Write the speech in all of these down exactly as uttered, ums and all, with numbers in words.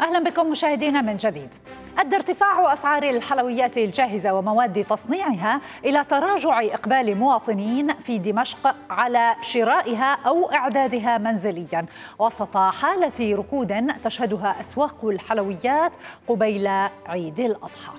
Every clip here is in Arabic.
أهلا بكم مشاهدينا من جديد. أدى ارتفاع أسعار الحلويات الجاهزة ومواد تصنيعها إلى تراجع إقبال مواطنين في دمشق على شرائها أو إعدادها منزليا وسط حالة ركود تشهدها أسواق الحلويات قبيل عيد الأضحى.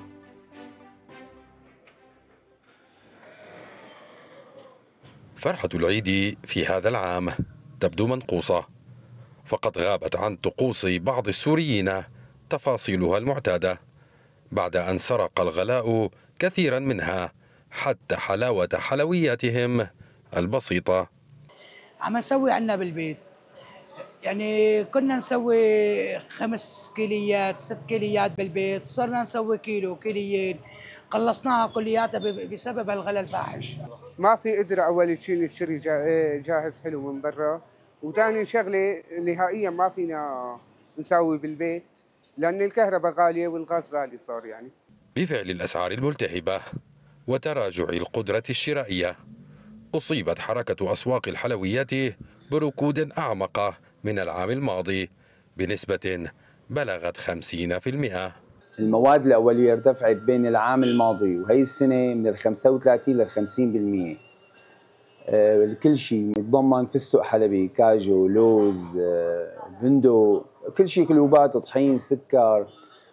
فرحة العيد في هذا العام تبدو منقوصة، فقد غابت عن طقوس بعض السوريين تفاصيلها المعتادة بعد أن سرق الغلاء كثيرا منها حتى حلاوة حلوياتهم البسيطة. عم نسوي عنا بالبيت، يعني كنا نسوي خمس كيليات ست كيليات بالبيت، صرنا نسوي كيلو كيليين، قلصناها كلياتها بسبب الغلاء الفاحش. ما في قدرة أول شيء نشتري جاهز حلو من برا، وثاني شغلة نهائيا ما فينا نسوي بالبيت لأن الكهرباء غالية والغاز غالي صار. يعني بفعل الأسعار الملتهبة وتراجع القدرة الشرائية أصيبت حركة أسواق الحلويات بركود أعمق من العام الماضي بنسبة بلغت خمسين بالمئة. المواد الأولية ارتفعت بين العام الماضي وهي السنة من الخمسة وثلاثين للخمسين بالمئة. آه كل شيء متضمن فستق حلبي، كاجو، لوز، آه بندق، كل شيء، كلوبات، طحين، سكر.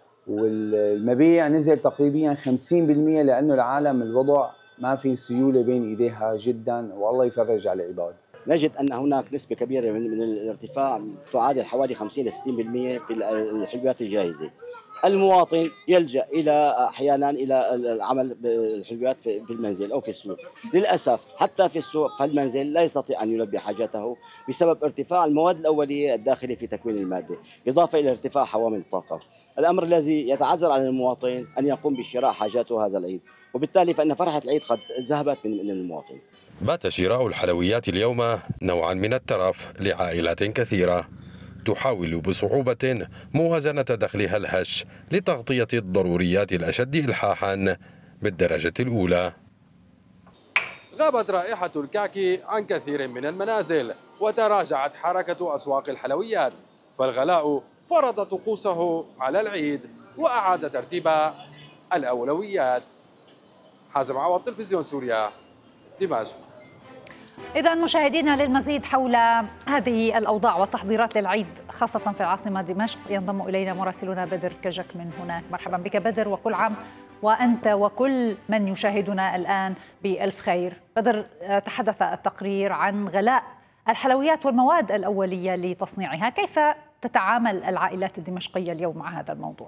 والمبيع نزل تقريبا خمسين بالمئة لأنه العالم الوضع ما في سيولة بين إيديها جدا، والله يفرج على العباد. نجد أن هناك نسبة كبيرة من, من الارتفاع تعادل حوالي خمسين إلى ستين بالمئة في الحلويات الجاهزة. المواطن يلجأ إلى أحيانا إلى العمل بالحلويات في المنزل أو في السوق. للأسف حتى في السوق في المنزل لا يستطيع أن يلبي حاجاته بسبب ارتفاع المواد الأولية الداخلة في تكوين المادة، إضافة إلى ارتفاع حوامل الطاقة، الأمر الذي يتعذر على المواطن أن يقوم بشراء حاجاته هذا العيد، وبالتالي فإن فرحة العيد قد ذهبت من المواطن. بات شراء الحلويات اليوم نوعا من الترف لعائلات كثيرة تحاول بصعوبة موازنة دخلها الهش لتغطية الضروريات الأشد إلحاحا بالدرجة الأولى. غابت رائحة الكعك عن كثير من المنازل وتراجعت حركة أسواق الحلويات، فالغلاء فرض طقوسه على العيد وأعاد ترتيب الأولويات. حازم عوض، تلفزيون سوريا، دمشق. إذا مشاهدينا للمزيد حول هذه الأوضاع والتحضيرات للعيد خاصة في العاصمة دمشق ينضم إلينا مراسلنا بدر كجك من هناك. مرحبا بك بدر، وكل عام وأنت وكل من يشاهدنا الآن بألف خير. بدر، تحدث التقرير عن غلاء الحلويات والمواد الأولية لتصنيعها، كيف تتعامل العائلات الدمشقية اليوم مع هذا الموضوع؟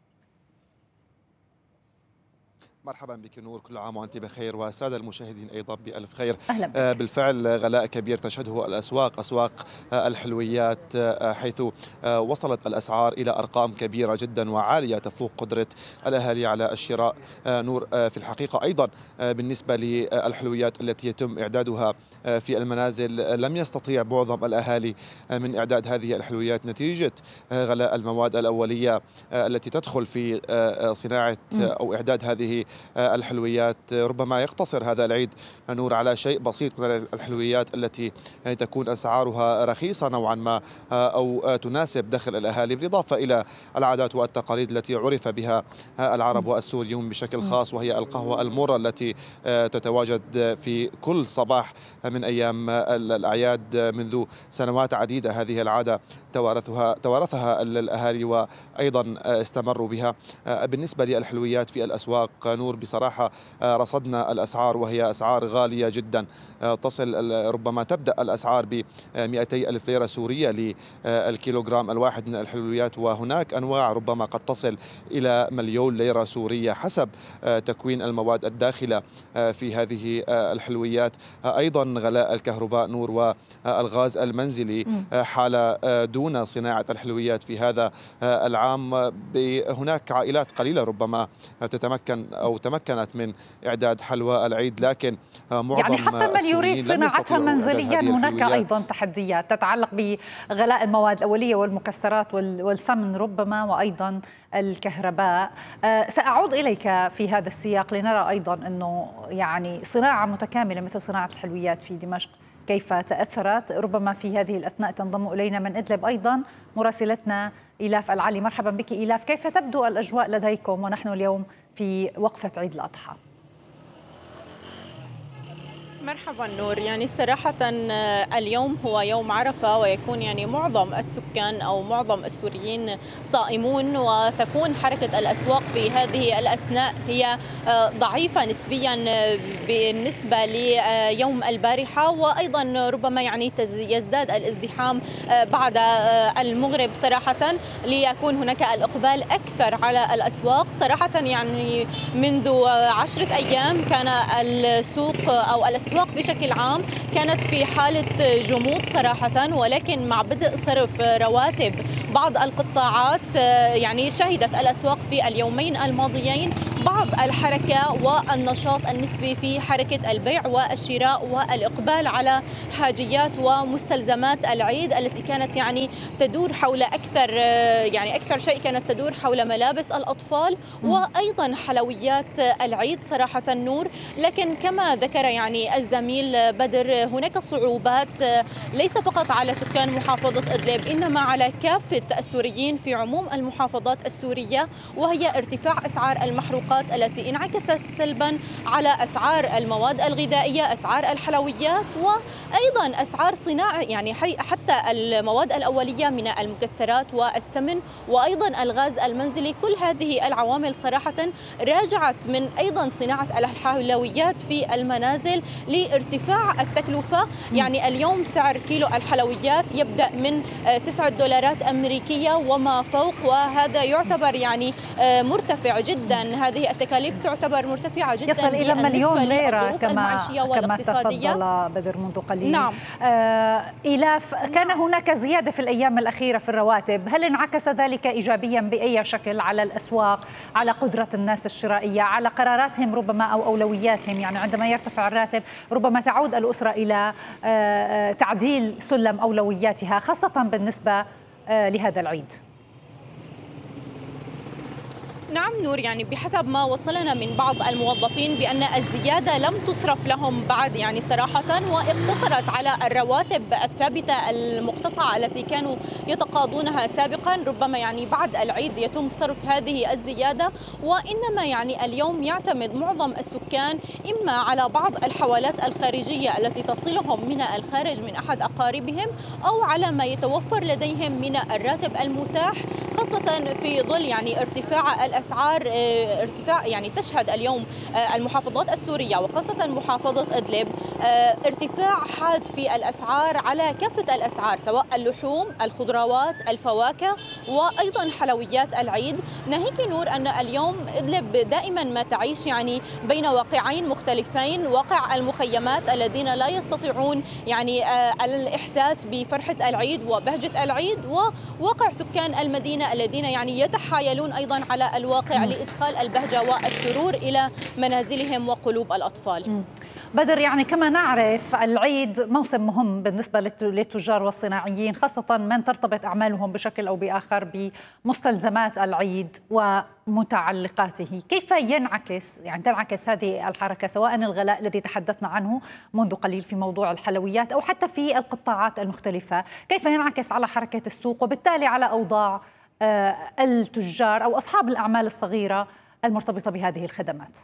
مرحبا بك نور، كل عام وانت بخير والساده المشاهدين ايضا بالف خير. أهلا بك. آه بالفعل غلاء كبير تشهده الاسواق، اسواق آه الحلويات، آه حيث آه وصلت الاسعار الى ارقام كبيره جدا وعاليه تفوق قدره الاهالي على الشراء. آه نور، آه في الحقيقه ايضا آه بالنسبه للحلويات التي يتم اعدادها آه في المنازل، آه لم يستطيع معظم الاهالي آه من اعداد هذه الحلويات نتيجه آه غلاء المواد الاوليه آه التي تدخل في آه صناعه آه او اعداد هذه الحلويات. ربما يقتصر هذا العيد نور على شيء بسيط من الحلويات التي تكون أسعارها رخيصة نوعا ما أو تناسب دخل الأهالي، بالإضافة إلى العادات والتقاليد التي عرف بها العرب والسوريون بشكل خاص، وهي القهوة المرة التي تتواجد في كل صباح من أيام الأعياد منذ سنوات عديدة. هذه العادة توارثها توارثها الأهالي وأيضا استمروا بها. بالنسبة للحلويات في الأسواق نور، بصراحة رصدنا الأسعار وهي أسعار غالية جدا، تصل ربما تبدأ الأسعار ب مئتي ألف ليرة سورية للكيلوغرام الواحد من الحلويات، وهناك أنواع ربما قد تصل إلى مليون ليرة سورية حسب تكوين المواد الداخلة في هذه الحلويات. أيضا غلاء الكهرباء نور والغاز المنزلي حال دون صناعة الحلويات في هذا العام. هناك عائلات قليلة ربما تتمكن أو تمكنت من إعداد حلوى العيد، لكن معظم يعني حتى من يريد صناعتها منزليا هناك أيضا تحديات تتعلق بغلاء المواد الأولية والمكسرات والسمن ربما، وأيضا الكهرباء. سأعود إليك في هذا السياق لنرى أيضا أنه يعني صناعة متكاملة مثل صناعة الحلويات في دمشق كيف تأثرت. ربما في هذه الأثناء تنضم إلينا من إدلب أيضا مراسلتنا إيلاف العلي. مرحبا بك إيلاف، كيف تبدو الأجواء لديكم ونحن اليوم في وقفة عيد الأضحى؟ مرحبا نور، يعني صراحة اليوم هو يوم عرفة، ويكون يعني معظم السكان أو معظم السوريين صائمون، وتكون حركة الأسواق في هذه الأثناء هي ضعيفة نسبيا بالنسبة ليوم البارحة، وأيضا ربما يعني يزداد الازدحام بعد المغرب صراحة، ليكون هناك الإقبال أكثر على الأسواق. صراحة يعني منذ عشرة أيام كان السوق أو الأسواق بشكل عام كانت في حالة جمود صراحة، ولكن مع بدء صرف رواتب بعض القطاعات يعني شهدت الأسواق في اليومين الماضيين بعض الحركة والنشاط النسبي في حركة البيع والشراء والإقبال على حاجيات ومستلزمات العيد التي كانت يعني تدور حول أكثر يعني أكثر شيء كانت تدور حول ملابس الأطفال وأيضا حلويات العيد صراحة النور. لكن كما ذكر يعني الزميل بدر، هناك صعوبات ليس فقط على سكان محافظة إدلب إنما على كافة السوريين في عموم المحافظات السورية، وهي ارتفاع أسعار المحروقات التي انعكست سلبا على أسعار المواد الغذائية، أسعار الحلويات، وأيضا أسعار صناعة يعني حتى المواد الأولية من المكسرات والسمن وأيضا الغاز المنزلي. كل هذه العوامل صراحة راجعت من أيضا صناعة الحلويات في المنازل لارتفاع التكلفة. يعني اليوم سعر كيلو الحلويات يبدأ من تسعة دولارات أمريكية وما فوق، وهذا يعتبر يعني مرتفع جدا. هذه التكاليف تعتبر مرتفعة جدا، يصل إلى مليون ليرة كما كما تفضل بدر منذ قليل. نعم. آه إيلاف، كان هناك زيادة في الأيام الأخيرة في الرواتب، هل انعكس ذلك إيجابيا بأي شكل على الأسواق، على قدرة الناس الشرائية، على قراراتهم ربما أو أولوياتهم؟ يعني عندما يرتفع الراتب ربما تعود الأسرة إلى آه تعديل سلم أولوياتها، خاصة بالنسبة آه لهذا العيد. نعم نور، يعني بحسب ما وصلنا من بعض الموظفين بأن الزيادة لم تصرف لهم بعد يعني صراحة، واقتصرت على الرواتب الثابتة المقتطعة التي كانوا يتقاضونها سابقا. ربما يعني بعد العيد يتم صرف هذه الزيادة، وإنما يعني اليوم يعتمد معظم السكان إما على بعض الحوالات الخارجية التي تصلهم من الخارج من أحد أقاربهم، أو على ما يتوفر لديهم من الراتب المتاح، خاصة في ظل يعني ارتفاع الأسعار. ارتفاع يعني تشهد اليوم المحافظات السورية وخاصة محافظة إدلب ارتفاع حاد في الأسعار على كافة الأسعار، سواء اللحوم، الخضروات، الفواكه، وأيضا حلويات العيد. ناهيك نور أن اليوم إدلب دائما ما تعيش يعني بين واقعين مختلفين، واقع المخيمات الذين لا يستطيعون يعني الإحساس بفرحة العيد وبهجة العيد، وواقع سكان المدينة الذين يعني يتحايلون أيضا على الواقع لإدخال البهجة والسرور إلى منازلهم وقلوب الأطفال. بدر، يعني كما نعرف العيد موسم مهم بالنسبة للتجار والصناعيين، خاصة من ترتبط أعمالهم بشكل أو بآخر بمستلزمات العيد ومتعلقاته. كيف ينعكس يعني تنعكس هذه الحركة، سواء الغلاء الذي تحدثنا عنه منذ قليل في موضوع الحلويات أو حتى في القطاعات المختلفة، كيف ينعكس على حركة السوق وبالتالي على أوضاع التجار أو أصحاب الأعمال الصغيرة المرتبطة بهذه الخدمات؟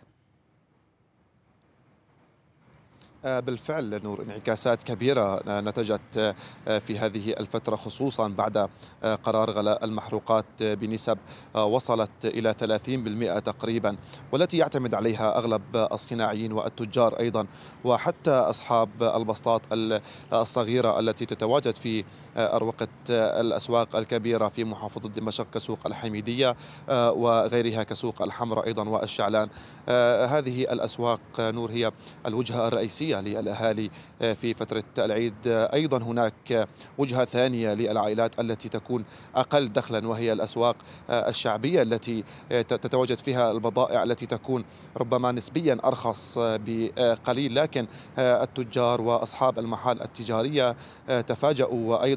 بالفعل نور، انعكاسات كبيرة نتجت في هذه الفترة، خصوصا بعد قرار غلاء المحروقات بنسب وصلت إلى ثلاثين بالمئة تقريبا، والتي يعتمد عليها أغلب الصناعيين والتجار أيضا، وحتى أصحاب البسطات الصغيرة التي تتواجد في أروقة الأسواق الكبيرة في محافظة دمشق كسوق الحميدية وغيرها كسوق الحمراء أيضا والشعلان. هذه الأسواق نور هي الوجهة الرئيسية للأهالي في فترة العيد. أيضا هناك وجهة ثانية للعائلات التي تكون أقل دخلا، وهي الأسواق الشعبية التي تتواجد فيها البضائع التي تكون ربما نسبيا أرخص بقليل، لكن التجار وأصحاب المحال التجارية تفاجؤوا وأيضا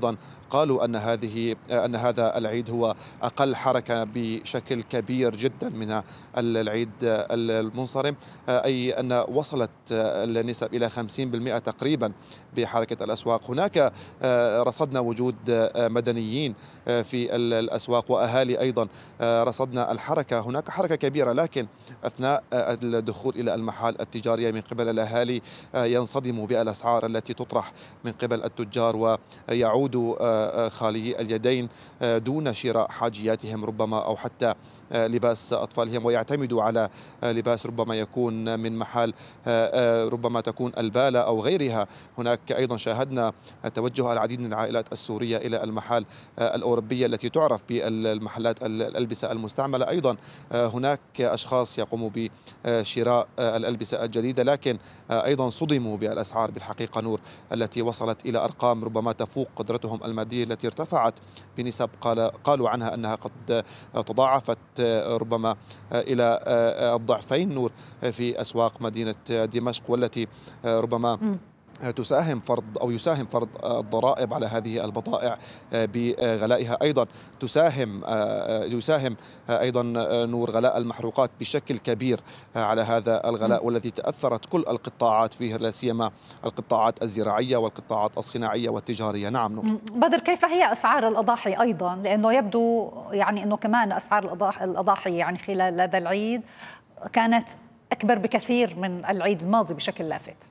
قالوا أن هذه أن هذا العيد هو أقل حركة بشكل كبير جدا من العيد المنصرم، أي أن وصلت النسب إلى خمسين بالمئة تقريبا بحركة الأسواق. هناك رصدنا وجود مدنيين في الأسواق وأهالي أيضا، رصدنا الحركة، هناك حركة كبيرة، لكن أثناء الدخول إلى المحال التجارية من قبل الأهالي ينصدموا بالأسعار التي تطرح من قبل التجار ويعودوا خالي اليدين دون شراء حاجياتهم ربما أو حتى لباس أطفالهم، ويعتمدوا على لباس ربما يكون من محل ربما تكون البالة أو غيرها. هناك أيضا شاهدنا توجه العديد من العائلات السورية إلى المحال الأوروبية التي تعرف بالمحلات الألبسة المستعملة. أيضا هناك أشخاص يقوموا بشراء الألبسة الجديدة، لكن أيضا صدموا بالأسعار بالحقيقة نور التي وصلت إلى أرقام ربما تفوق قدرتهم المادية التي ارتفعت بنسب قالوا عنها أنها قد تضاعفت ربما إلى الضعفين نور في أسواق مدينة دمشق، والتي ربما تساهم فرض أو يساهم فرض الضرائب على هذه البضائع بغلائها. أيضا تساهم يساهم أيضا نور غلاء المحروقات بشكل كبير على هذا الغلاء، والذي تأثرت كل القطاعات فيه، لا سيما القطاعات الزراعية والقطاعات الصناعية والتجارية. نعم نور. بدر، كيف هي أسعار الأضاحي أيضا؟ لأنه يبدو يعني أنه كمان أسعار الأضاحي يعني خلال هذا العيد كانت أكبر بكثير من العيد الماضي بشكل لافت.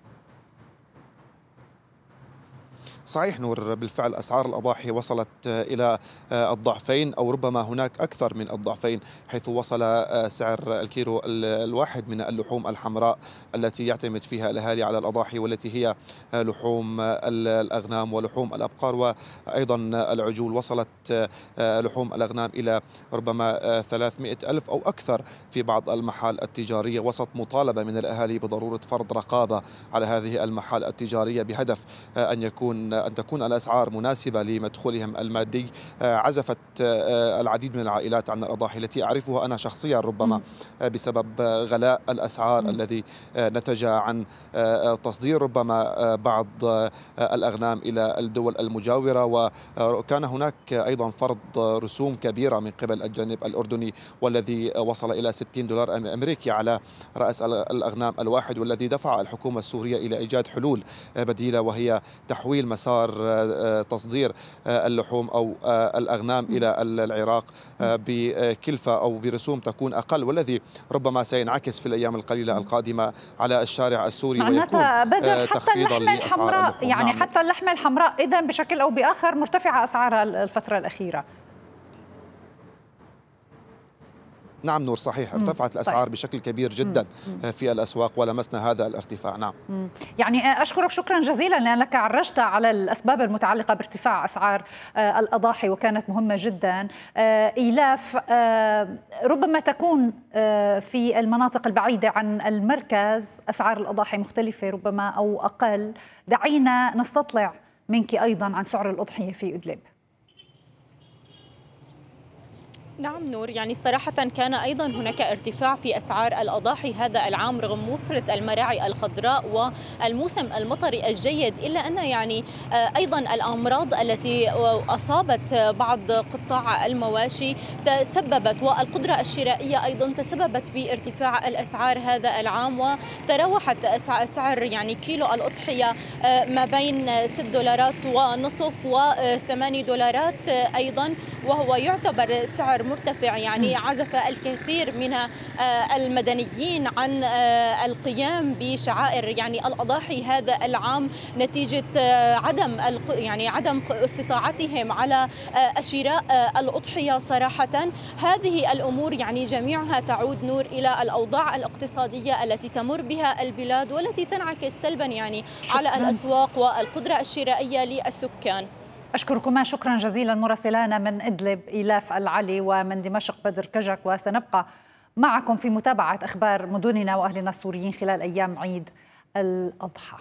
صحيح نور، بالفعل أسعار الأضاحي وصلت إلى الضعفين أو ربما هناك أكثر من الضعفين، حيث وصل سعر الكيلو الواحد من اللحوم الحمراء التي يعتمد فيها الأهالي على الأضاحي، والتي هي لحوم الأغنام ولحوم الأبقار وأيضا العجول، وصلت لحوم الأغنام إلى ربما ثلاثمئة ألف أو أكثر في بعض المحال التجارية، وسط مطالبة من الأهالي بضرورة فرض رقابة على هذه المحال التجارية بهدف أن يكون أن تكون الأسعار مناسبة لمدخولهم المادي. عزفت العديد من العائلات عن الأضاحي التي أعرفها أنا شخصيا ربما بسبب غلاء الأسعار الذي نتج عن تصدير ربما بعض الأغنام إلى الدول المجاورة، وكان هناك أيضا فرض رسوم كبيرة من قبل الجانب الأردني، والذي وصل إلى ستين دولار أمريكي على رأس الأغنام الواحد، والذي دفع الحكومة السورية إلى إيجاد حلول بديلة، وهي تحويل مسار تصدير اللحوم أو الأغنام إلى العراق بكلفة أو برسوم تكون أقل، والذي ربما سينعكس في الأيام القليلة القادمة على الشارع السوري ويكون بدر حتى اللحمة الحمراء، يعني نعم. حتى اللحمة الحمراء إذن بشكل أو بآخر مرتفعة أسعارها الفترة الأخيرة. نعم نور، صحيح، ارتفعت الأسعار طيب. بشكل كبير جدا مم. في الأسواق ولمسنا هذا الارتفاع. نعم مم. يعني أشكرك شكرا جزيلا لأنك عرجت على الأسباب المتعلقة بارتفاع أسعار الأضاحي، وكانت مهمة جدا. إيلاف، ربما تكون في المناطق البعيدة عن المركز أسعار الأضاحي مختلفة ربما أو أقل. دعينا نستطلع منك أيضا عن سعر الأضحية في إدلب. نعم نور، يعني صراحة كان أيضا هناك ارتفاع في أسعار الأضاحي هذا العام رغم وفرة المراعي الخضراء والموسم المطري الجيد، إلا أن يعني أيضا الأمراض التي أصابت بعض قطاع المواشي تسببت، والقدرة الشرائية أيضا تسببت بارتفاع الأسعار هذا العام، وتراوحت سعر يعني كيلو الأضحية ما بين ست دولارات ونصف وثماني دولارات أيضا، وهو يعتبر سعر مرتفع. يعني عزف الكثير من المدنيين عن القيام بشعائر يعني الأضاحي هذا العام نتيجة عدم يعني عدم استطاعتهم على شراء الأضحية. صراحة هذه الأمور يعني جميعها تعود نور إلى الأوضاع الاقتصادية التي تمر بها البلاد، والتي تنعكس سلبا يعني على الأسواق والقدرة الشرائية للسكان. أشكركما شكرا جزيلا مراسلانا من إدلب إيلاف العلي ومن دمشق بدر كجك، وسنبقى معكم في متابعة أخبار مدننا وأهلنا السوريين خلال أيام عيد الأضحى.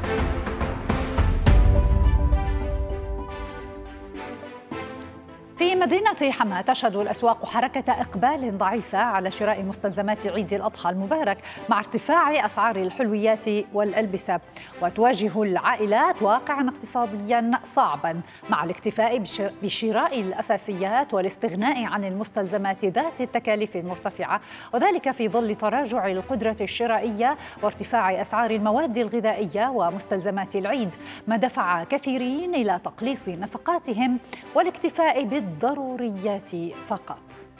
في في مدينة حما تشهد الأسواق حركة إقبال ضعيفة على شراء مستلزمات عيد الأضحى المبارك مع ارتفاع أسعار الحلويات والألبسة، وتواجه العائلات واقعا اقتصاديا صعبا مع الاكتفاء بشراء الأساسيات والاستغناء عن المستلزمات ذات التكاليف المرتفعة، وذلك في ظل تراجع القدرة الشرائية وارتفاع أسعار المواد الغذائية ومستلزمات العيد، ما دفع كثيرين إلى تقليص نفقاتهم والاكتفاء بالضروريات فقط.